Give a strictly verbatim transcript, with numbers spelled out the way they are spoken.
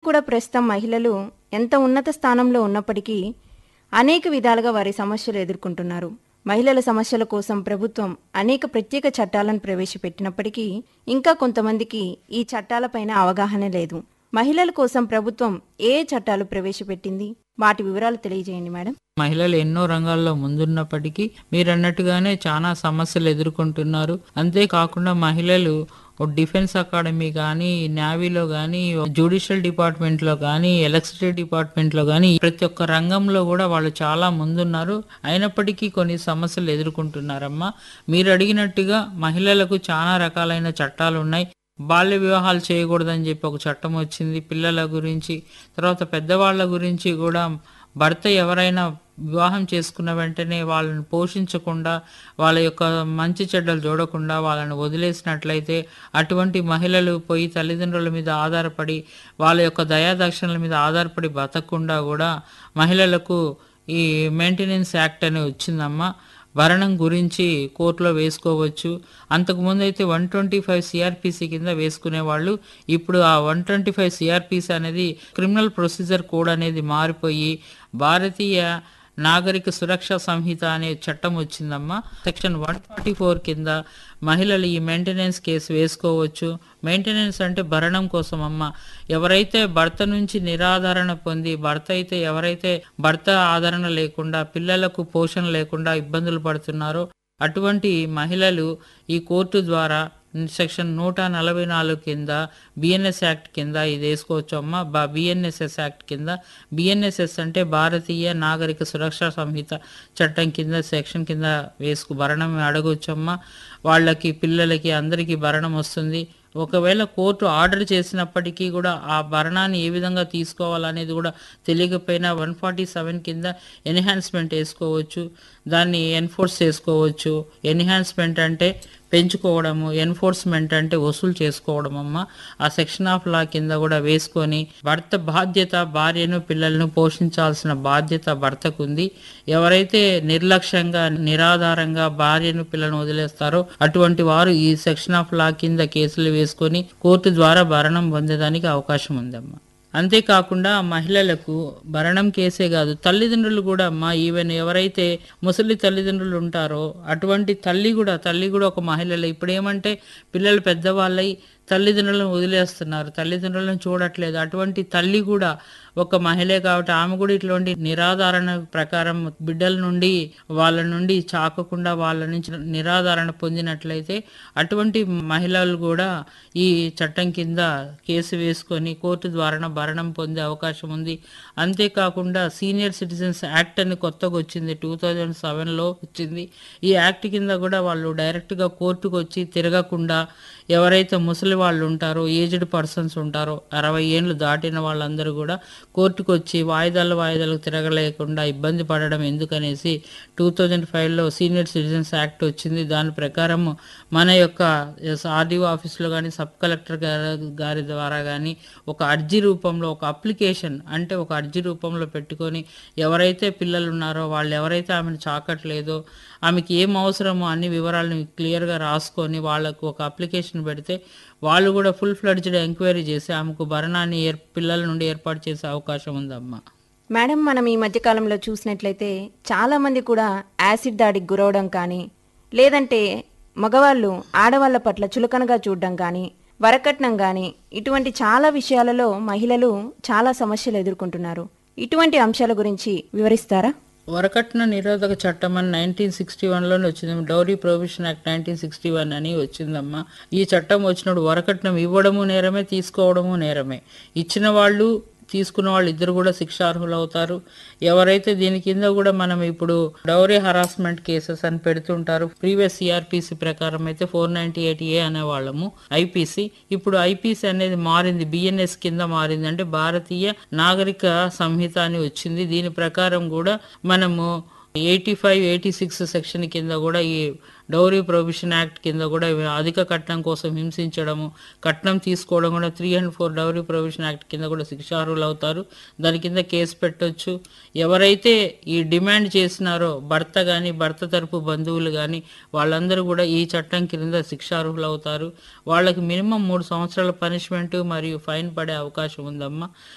కూడా ప్రస్తుతం మహిళలు ఎంత ఉన్నత స్థానంలో ఉన్నప్పటికీ అనేక విధాలుగా వారి సమస్యలు ఎదుర్కొంటున్నారు. మహిళల సమస్యల కోసం ప్రభుత్వం అనేక ప్రత్యేక చట్టాలను ప్రవేశపెట్టినప్పటికీ ఇంకా కొంతమందికి ఈ చట్టాలపైన అవగాహన లేదు. మహిళల కోసం ప్రభుత్వం ఏ చట్టాలు ప్రవేశపెట్టింది? వాటి వివరాలు తెలియజేయండి మేడం. మహిళలు ఎన్నో రంగాల్లో ముందున్నప్పటికీ మీరన్నట్టుగానే చాలా సమస్యలు ఎదుర్కొంటున్నారు. అంతేకాకుండా మహిళలు డిఫెన్స్ అకాడమీ కానీ, నేవీలో కానీ, జ్యుడిషియల్ డిపార్ట్మెంట్లో కానీ, ఎలక్ట్రిసిటీ డిపార్ట్మెంట్లో కానీ ప్రతి ఒక్క రంగంలో కూడా వాళ్ళు చాలా ముందున్నారు. అయినప్పటికీ కొన్ని సమస్యలు ఎదుర్కొంటున్నారమ్మా. మీరు అడిగినట్టుగా మహిళలకు చాలా రకాలైన చట్టాలు ఉన్నాయి. బాల్య వివాహాలు చేయకూడదని చెప్పి ఒక చట్టం వచ్చింది పిల్లల గురించి. తర్వాత పెద్దవాళ్ళ గురించి కూడా భర్త ఎవరైనా వివాహం చేసుకున్న వెంటనే వాళ్ళని పోషించకుండా, వాళ్ళ యొక్క మంచి చెడ్డలు చూడకుండా వాళ్ళని వదిలేసినట్లయితే అటువంటి మహిళలు పోయి తల్లిదండ్రుల మీద ఆధారపడి వాళ్ళ యొక్క దయాదక్షిణల మీద ఆధారపడి బతకకుండా కూడా మహిళలకు ఈ మెయింటెనెన్స్ యాక్ట్ అని వచ్చిందమ్మా. భరణం గురించి కోర్టులో వేసుకోవచ్చు. అంతకుముందు అయితే వన్ ట్వంటీ ఫైవ్ సిఆర్పిసి కింద వేసుకునేవాళ్ళు. ఇప్పుడు ఆ వన్ ట్వంటీ ఫైవ్ సిఆర్పిసి అనేది క్రిమినల్ ప్రొసీజర్ కోడ్ అనేది మారిపోయి భారతీయ నాగరిక సురక్ష సంహిత అనే చట్టం వచ్చిందమ్మా. సెక్షన్ వన్ ఫార్టీ ఫోర్ కింద మహిళలు ఈ మెయింటెనెన్స్ కేసు వేసుకోవచ్చు. మెయింటెనెన్స్ అంటే భరణం కోసం అమ్మ. ఎవరైతే భర్త నుంచి నిరాదరణ పొంది, భర్త అయితే ఎవరైతే భర్త ఆదరణ లేకుండా, పిల్లలకు పోషణ లేకుండా ఇబ్బందులు పడుతున్నారో అటువంటి మహిళలు ఈ కోర్టు ద్వారా సెక్షన్ నూట నలభై నాలుగు కింద బిఎన్ఎస్ యాక్ట్ కింద ఇది వేసుకోవచ్చు అమ్మ. బా బిఎన్ఎస్ఎస్ యాక్ట్ కింద, బిఎన్ఎస్ఎస్ అంటే భారతీయ నాగరిక సురక్షా సంహిత చట్టం కింద సెక్షన్ కింద వేసుకు భరణం అడగొచ్చమ్మా. వాళ్ళకి పిల్లలకి అందరికీ భరణం వస్తుంది. ఒకవేళ కోర్టు ఆర్డర్ చేసినప్పటికీ కూడా ఆ భరణాన్ని ఏ విధంగా తీసుకోవాలనేది కూడా తెలియకపోయినా వన్ ఫార్టీ సెవెన్ కింద ఎన్హాన్స్మెంట్ వేసుకోవచ్చు. దాన్ని ఎన్ఫోర్స్ చేసుకోవచ్చు. ఎన్హాన్స్మెంట్ అంటే పెంచుకోవడము, ఎన్ఫోర్స్మెంట్ అంటే వసూలు చేసుకోవడం అమ్మ. ఆ సెక్షన్ ఆఫ్ లా కింద కూడా వేసుకొని భర్త బాధ్యత, భార్యను పిల్లలను పోషించాల్సిన బాధ్యత భర్తకు ఉంది. ఎవరైతే నిర్లక్ష్యంగా నిరాధారంగా భార్యను పిల్లలను వదిలేస్తారో అటువంటి వారు ఈ సెక్షన్ ఆఫ్ లా కింద కేసులు వేసుకొని కోర్టు ద్వారా భరణం పొందేదానికి అవకాశం ఉందమ్మా. అంతేకాకుండా మహిళలకు భరణం కేసే కాదు, తల్లిదండ్రులు కూడా అమ్మా, ఈవెన్ ఎవరైతే ముసలి తల్లిదండ్రులు ఉంటారో అటువంటి తల్లి కూడా తల్లి కూడా ఒక మహిళలే. ఇప్పుడు ఏమంటే పిల్లలు పెద్దవాళ్ళై తల్లిదండ్రులను వదిలేస్తున్నారు, తల్లిదండ్రులను చూడట్లేదు. అటువంటి తల్లి కూడా ఒక మహిళే కాబట్టి ఆమె కూడా ఇటువంటి నిరాధారణ ప్రకారం బిడ్డల నుండి వాళ్ళ నుండి చాకకుండా వాళ్ళ నుంచి నిరాధారణ పొందినట్లయితే అటువంటి మహిళలు కూడా ఈ చట్టం కింద కేసు వేసుకొని కోర్టు ద్వారా భరణం పొందే అవకాశం ఉంది. అంతేకాకుండా సీనియర్ సిటిజన్స్ యాక్ట్ అని కొత్తగా వచ్చింది, టూ థౌజండ్ సెవెన్లో వచ్చింది. ఈ యాక్ట్ కింద కూడా వాళ్ళు డైరెక్ట్గా కోర్టుకు వచ్చి తిరగకుండా, ఎవరైతే ముసలి వాళ్ళు ఉంటారో, ఏజ్డ్ పర్సన్స్ ఉంటారో, అరవై ఏళ్ళు దాటిన వాళ్ళందరూ కూడా కోర్టుకు వచ్చి వాయిదాలు వాయిదాలకు తిరగలేకుండా ఇబ్బంది పడడం ఎందుకనేసి టూ థౌజండ్ ఫైవ్లో సీనియర్ సిటిజన్స్ యాక్ట్ వచ్చింది. దాని ప్రకారం మన యొక్క ఆర్డీఓ ఆఫీస్లో కానీ, సబ్ కలెక్టర్ గారి ద్వారా కానీ ఒక అర్జీ రూపంలో, ఒక అప్లికేషన్ అంటే ఒక అర్జీ రూపంలో పెట్టుకొని ఎవరైతే పిల్లలు ఉన్నారో వాళ్ళు ఎవరైతే ఆమెను చాకట్లేదో, ఆమెకి ఏం అవసరమో అన్ని వివరాలను క్లియర్గా రాసుకొని వాళ్ళకు ఒక అప్లికేషన్ పెడితే వాళ్ళు కూడా ఫుల్ ఫ్లడ్జ్డ్ ఎంక్వైరీ చేసి ఆమెకు భరణాన్ని ఏర్ పిల్లల నుండి ఏర్పాటు చేసే అవకాశం ఉందమ్మా. మేడం, మనం ఈ మధ్యకాలంలో చూసినట్లయితే చాలామంది కూడా యాసిడ్ దాడికి గురవడం కానీ, లేదంటే మగవాళ్ళు ఆడవాళ్ల పట్ల చులకనగా చూడడం కానీ, వరకట్నం కానీ, ఇటువంటి చాలా విషయాలలో మహిళలు చాలా సమస్యలు ఎదుర్కొంటున్నారు. ఇటువంటి అంశాల గురించి వివరిస్తారా? వరకట్న నిరోధక చట్టం అని నైన్టీన్ సిక్స్టీ వన్లోనే వచ్చింది. Dowry prohibition act nineteen sixty one అని వచ్చిందమ్మా. ఈ చట్టం వచ్చినప్పుడు వరకట్నం ఇవ్వడము నేరమే, తీసుకోవడము నేరమే. ఇచ్చిన వాళ్ళు తీసుకున్న వాళ్ళు ఇద్దరు కూడా శిక్షార్హులు అవుతారు. ఎవరైతే దీని కింద కూడా మనం ఇప్పుడు డౌరీ హరాస్మెంట్ కేసెస్ అని పెడుతుంటారు. ప్రీవియస్ సిఆర్పిసి ప్రకారం అయితే ఫోర్ నైన్టీ ఎయిట్ ఏ అనేవాళ్ళము ఐపీసీ. ఇప్పుడు ఐపీసీ అనేది మారింది, బిఎన్ఎస్ కింద మారింది. అంటే భారతీయ నాగరిక సంహిత అని వచ్చింది. దీని ప్రకారం కూడా మనము eighty five eighty six section కింద కూడా ఈ డౌరీ ప్రొహిబిషన్ యాక్ట్ కింద కూడా అధిక కట్నం కోసం హింసించడము, కట్నం తీసుకోవడం కూడా three and four dowry prohibition act కింద కూడా శిక్షార్హులు అవుతారు. దాని కింద కేసు పెట్టొచ్చు. ఎవరైతే ఈ డిమాండ్ చేసినారో భర్త కానీ, భర్త తరపు బంధువులు కానీ, వాళ్ళందరూ కూడా ఈ చట్టం కింద శిక్షార్హులు అవుతారు. వాళ్ళకి మినిమం మూడు సంవత్సరాల పనిష్మెంట్ మరియు ఫైన్ పడే అవకాశం ఉందమ్మా.